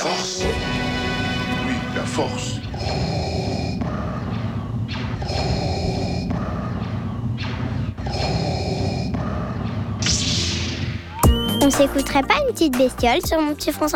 Force. Oui, la force. On s'écouterait pas une petite bestiole sur mon petit France Inter ?